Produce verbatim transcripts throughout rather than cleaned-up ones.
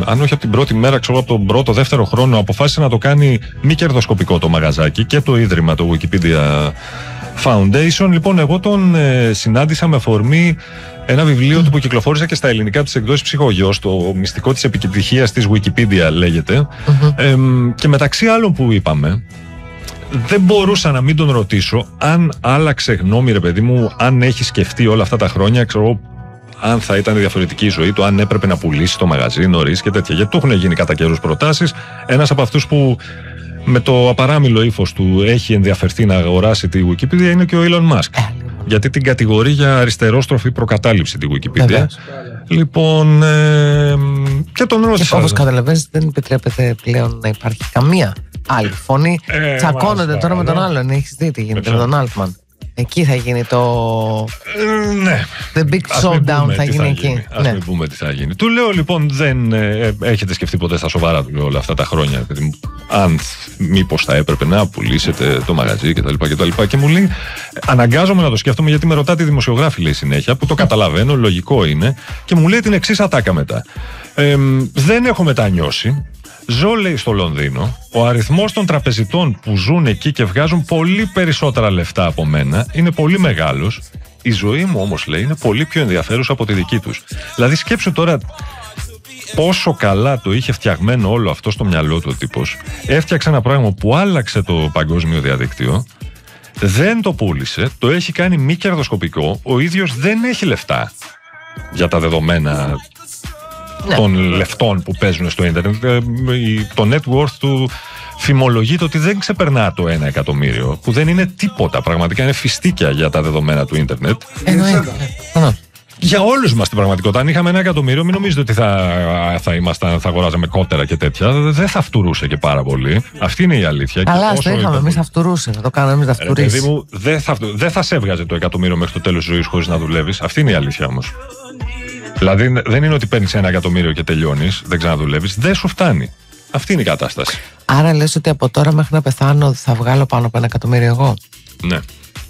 αν όχι από την πρώτη μέρα, ξέρω από τον πρώτο, δεύτερο χρόνο, αποφάσισε να το κάνει μη κερδοσκοπικό το μαγαζάκι και το ίδρυμα, το Wikipedia Foundation. Λοιπόν, εγώ τον ε, συνάντησα με αφορμή ένα βιβλίο του που κυκλοφόρησε και στα ελληνικά της εκδόσεις Ψυχογιός, το μυστικό της επιτυχίας της Wikipedia λέγεται. Mm-hmm. Ε, και μεταξύ άλλων που είπαμε, δεν μπορούσα να μην τον ρωτήσω αν άλλαξε γνώμη, ρε παιδί μου, αν έχει σκεφτεί όλα αυτά τα χρόνια, ξέρω, αν θα ήταν διαφορετική η ζωή του, αν έπρεπε να πουλήσει το μαγαζί νωρίς και τέτοια. Γιατί του έχουν γίνει κατά καιρούς προτάσεις. Ένας από αυτούς που με το απαράμιλο ύφος του έχει ενδιαφερθεί να αγοράσει τη Wikipedia είναι και ο Elon Musk. Γιατί την κατηγορεί για αριστερόστροφη προκατάληψη τη Wikipedia. Βεβαίως. Λοιπόν, ε, και τον ρώτησα. Όπως καταλαβαίνεις, δεν επιτρέπεται πλέον να υπάρχει καμία άλλη φωνή. Ε, Τσακώνονται τώρα με τον άλλον. Έχεις δει τι γίνεται με τον Altman. Εκεί θα γίνει το. Ε, ναι. The big showdown θα γίνει θα εκεί. Γίνει. Ας ναι. μην πούμε τι θα γίνει. Του λέω λοιπόν, δεν ε, έχετε σκεφτεί ποτέ στα σοβαρά του όλα αυτά τα χρόνια, αν μήπως θα έπρεπε να πουλήσετε το μαγαζί κτλ. Και, και μου λέει, αναγκάζομαι να το σκέφτομαι γιατί με ρωτά τη δημοσιογράφη, λέει συνέχεια, που το καταλαβαίνω, λογικό είναι, και μου λέει την εξής ατάκα μετά. Ε, δεν έχω μετανιώσει. Ζω, λέει, στο Λονδίνο. Ο αριθμός των τραπεζιτών που ζουν εκεί και βγάζουν πολύ περισσότερα λεφτά από μένα είναι πολύ μεγάλος. Η ζωή μου όμως, λέει, είναι πολύ πιο ενδιαφέρουσα από τη δική τους. Δηλαδή σκέψου τώρα πόσο καλά το είχε φτιαγμένο όλο αυτό στο μυαλό του ο τύπος. Έφτιαξε ένα πράγμα που άλλαξε το παγκόσμιο διαδίκτυο. Δεν το πούλησε, το έχει κάνει μη κερδοσκοπικό. Ο ίδιος δεν έχει λεφτά για τα δεδομένα ναι. των λεφτών που παίζουν στο ίντερνετ. Το net worth του φημολογείται ότι δεν ξεπερνά το ένα εκατομμύριο, που δεν είναι τίποτα, πραγματικά είναι φιστίκια για τα δεδομένα του ίντερνετ. Εννοείται. Για όλους μας την πραγματικότητα. Αν είχαμε ένα εκατομμύριο, μην νομίζετε ότι θα, θα, ήμασταν, θα αγοράζαμε κότερα και τέτοια. Δεν θα φτουρούσε και πάρα πολύ. Αυτή είναι η αλήθεια. Καλά, το είχαμε. Εμείς θα φτουρούσε. Θα το κάναμε εμείς να φτουρήσει. Δεν θα, δεν θα σε έβγαζε το εκατομμύριο μέχρι το τέλος της ζωής χωρίς να δουλεύεις. Αυτή είναι η αλήθεια όμως. Δηλαδή δεν είναι ότι παίρνεις ένα εκατομμύριο και τελειώνεις, δεν ξαναδουλεύεις. Δεν σου φτάνει. Αυτή είναι η κατάσταση. Άρα λες ότι από τώρα μέχρι να πεθάνω θα βγάλω πάνω από ένα εκατομμύριο εγώ. Ναι.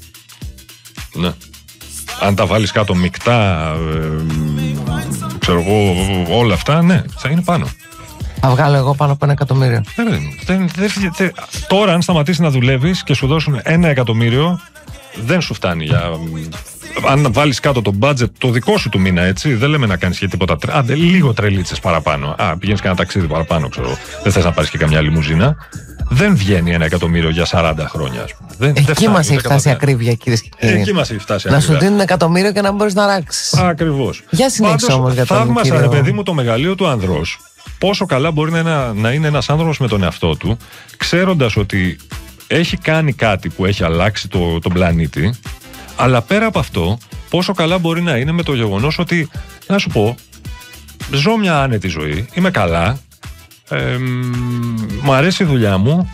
Ναι. Αν τα βάλεις κάτω μεικτά, ε, ξέρω εγώ, όλα αυτά, ναι, θα είναι πάνω. Θα βγάλω εγώ πάνω από ένα εκατομμύριο. Δεν, δεν, δεν, δεν, τώρα, αν σταματήσεις να δουλεύεις και σου δώσουν ένα εκατομμύριο, δεν σου φτάνει για. Αν βάλεις κάτω το budget το δικό σου του μήνα, έτσι, δεν λέμε να κάνεις και τίποτα. Άντε, λίγο τρελίτσες παραπάνω. Α, πηγαίνεις κανένα ταξίδι παραπάνω, ξέρω. Δεν θες να πάρεις και καμιά λιμουζίνα. Δεν βγαίνει ένα εκατομμύριο για σαράντα χρόνια, ας πούμε. Δεν, εκεί δεν μας έχει φτάσει ακρίβεια, κυρίες και κύριοι. Εκεί μας έχει φτάσει να ακρίβεια. Να σου δίνουν εκατομμύριο και να μπορείς να ράξεις. Ακριβώς. Για συνέχισε όμως για τον κύριο. Θαύμασα, ρε παιδί μου, το μεγαλείο του ανδρός. Πόσο καλά μπορεί να είναι, να είναι ένας άνθρωπος με τον εαυτό του, ξέροντας ότι έχει κάνει κάτι που έχει αλλάξει το, τον πλανήτη, αλλά πέρα από αυτό, πόσο καλά μπορεί να είναι με το γεγονός ότι, να σου πω, ζω μια άνετη ζωή, είμαι καλά, ε, μου αρέσει η δουλειά μου,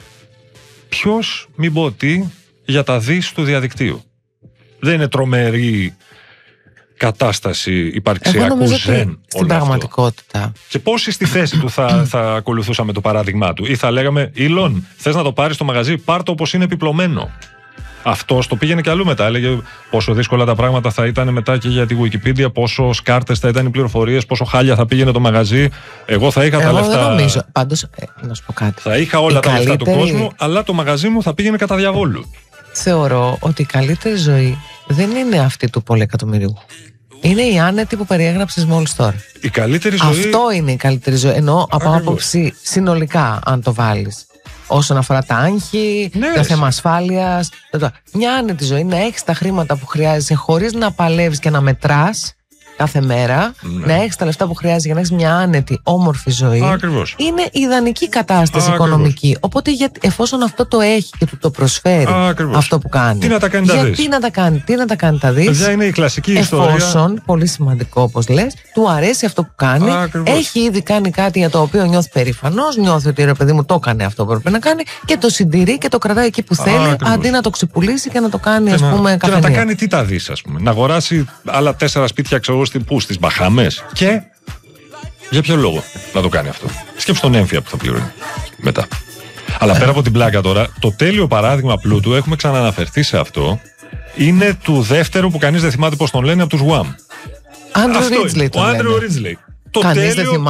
ποιος, μην πω τι, για τα δις του διαδικτύου. Δεν είναι τρομερή κατάσταση υπαρξιακού ζεν στην πραγματικότητα. Αυτό. Και πόσοι στη θέση του θα, θα ακολουθούσαμε το παράδειγμά του, ή θα λέγαμε, Ήλον, θες να το πάρεις στο μαγαζί, πάρ' το όπως είναι επιπλωμένο. Αυτός το πήγαινε και αλλού μετά. Έλεγε πόσο δύσκολα τα πράγματα θα ήταν μετά και για τη Wikipedia, πόσο σκάρτες θα ήταν οι πληροφορίες, πόσο χάλια θα πήγαινε το μαγαζί. Εγώ θα είχα Εγώ τα λεφτά. Δεν νομίζω. Πάντως, ε, να σου πω κάτι. Θα είχα όλα η τα καλύτερη... λεφτά του κόσμου, αλλά το μαγαζί μου θα πήγαινε κατά διαβόλου. Θεωρώ ότι η καλύτερη ζωή δεν είναι αυτή του πολυεκατομμυρίου. Είναι η άνετη που περιέγραψες μόλις τώρα. Η καλύτερη ζωή. Αυτό είναι η καλύτερη ζωή. Εννοώ από άποψη συνολικά, αν το βάλεις. Όσον αφορά τα άγχη, ναι, το θέμα ασφάλειας. Μια άνετη ζωή, να έχεις τα χρήματα που χρειάζεσαι χωρίς να παλεύεις και να μετράς κάθε μέρα, ναι. να έχεις τα λεφτά που χρειάζεσαι για να έχεις μια άνετη, όμορφη ζωή. Ακριβώς. Είναι ιδανική κατάσταση Ακριβώς. οικονομική. Οπότε γιατί, εφόσον αυτό το έχει και του το προσφέρει Ακριβώς. αυτό που κάνει, τι να τα κάνει τα δεις. Γιατί να τα κάνει, τι να τα κάνει τα δεις. Παιδιά, είναι η κλασική ιστορία. Εφόσον, πολύ σημαντικό όπως λες, του αρέσει αυτό που κάνει, Ακριβώς. έχει ήδη κάνει κάτι για το οποίο νιώθει περήφανος, νιώθει ότι ρε παιδί μου το έκανε αυτό που έπρεπε να κάνει και το συντηρεί και το κρατάει εκεί που θέλει, Ακριβώς. αντί να το ξεπουλήσει και να το κάνει, ας να, πούμε, και καφενεία. να τα κάνει τι τα δεις, ας πούμε. Να αγοράσει άλλα τέσσερα σπίτια, ξέρω, στις Μπαχάμες. Και για ποιο λόγο να το κάνει αυτό. Σκέψου τον έμφυα που θα πληρώνει μετά. Αλλά πέρα από την πλάκα τώρα, το τέλειο παράδειγμα πλούτου, έχουμε ξανααναφερθεί σε αυτό, είναι του δεύτερου που κανείς δεν θυμάται πώς τον λένε, από τους Γουάμ. Άντρου Ρίτζλεϊ. Ο Άντρου Ρίτζλεϊ. Κανείς δεν θυμάται.